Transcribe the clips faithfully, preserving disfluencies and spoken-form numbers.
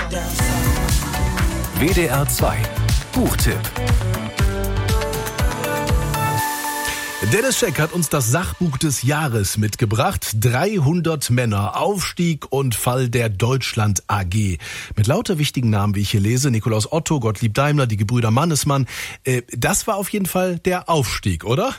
W D R zwei Buchtipp. Dennis Scheck hat uns das Sachbuch des Jahres mitgebracht. dreihundert Männer, Aufstieg und Fall der Deutschland A G. Mit lauter wichtigen Namen, wie ich hier lese. Nikolaus Otto, Gottlieb Daimler, die Gebrüder Mannesmann. Äh, das war auf jeden Fall der Aufstieg, oder?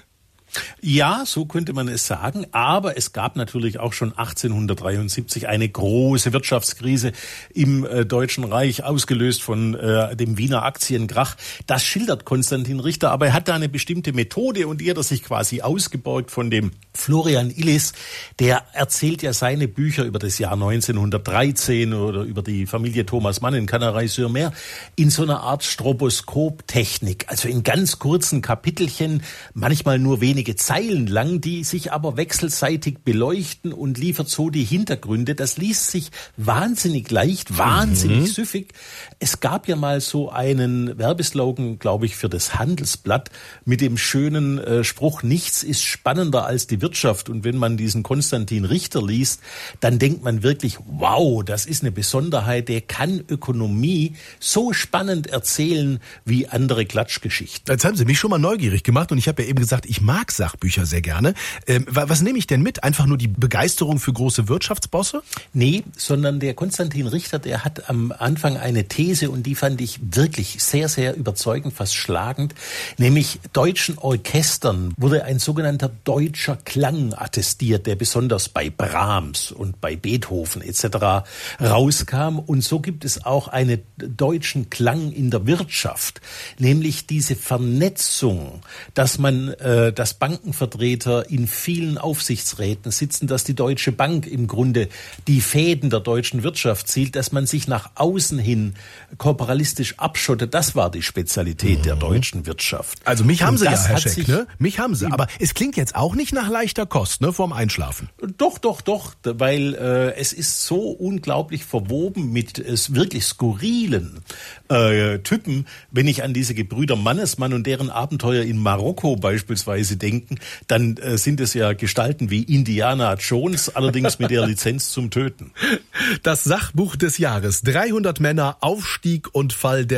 Ja, so könnte man es sagen. Aber es gab natürlich auch schon achtzehnhundertdreiundsiebzig eine große Wirtschaftskrise im äh, Deutschen Reich, ausgelöst von äh, dem Wiener Aktienkrach. Das schildert Konstantin Richter, aber er hat da eine bestimmte Methode und die hat er sich quasi ausgeborgt von dem Florian Illis. Der erzählt ja seine Bücher über das Jahr neunzehnhundertdreizehn oder über die Familie Thomas Mann in Canarey-sur-Mer in so einer Art Stroboskop-Technik. Also in ganz kurzen Kapitelchen, manchmal nur wenige Zeilen lang, die sich aber wechselseitig beleuchten und liefert so die Hintergründe. Das liest sich wahnsinnig leicht, wahnsinnig mhm. süffig. Es gab ja mal so einen Werbeslogan, glaube ich, für das Handelsblatt mit dem schönen äh, Spruch, nichts ist spannender als die Wirtschaft. Und wenn man diesen Konstantin Richter liest, dann denkt man wirklich, wow, das ist eine Besonderheit. Der kann Ökonomie so spannend erzählen wie andere Klatschgeschichten. Jetzt haben Sie mich schon mal neugierig gemacht und ich habe ja eben gesagt, ich mag Sachbücher sehr gerne. Ähm, was nehme ich denn mit? Einfach nur die Begeisterung für große Wirtschaftsbosse? Nee, sondern der Konstantin Richter, der hat am Anfang eine These und die fand ich wirklich sehr, sehr überzeugend, fast schlagend. Nämlich deutschen Orchestern wurde ein sogenannter deutscher Klang attestiert, der besonders bei Brahms und bei Beethoven et cetera rauskam. Und so gibt es auch einen deutschen Klang in der Wirtschaft, nämlich diese Vernetzung, dass man äh, dass Bankenvertreter in vielen Aufsichtsräten sitzen, dass die Deutsche Bank im Grunde die Fäden der deutschen Wirtschaft zielt, dass man sich nach außen hin korporalistisch abschottet. Das war die Spezialität mhm. der deutschen Wirtschaft. Also mich haben Und Sie ja, Herr Scheck, ne? Mich haben Sie. Aber es klingt jetzt auch nicht nach leichter Kost, ne, vorm Einschlafen. Doch, doch, doch, weil äh, es ist so unglaublich verwoben mit äh, wirklich skurrilen äh, Typen, wenn ich an diese Gebrüder Mannesmann und deren Abenteuer in Marokko beispielsweise denken, dann äh, sind es ja Gestalten wie Indiana Jones, allerdings mit der Lizenz zum Töten. Das Sachbuch des Jahres. dreihundert Männer, Aufstieg und Fall der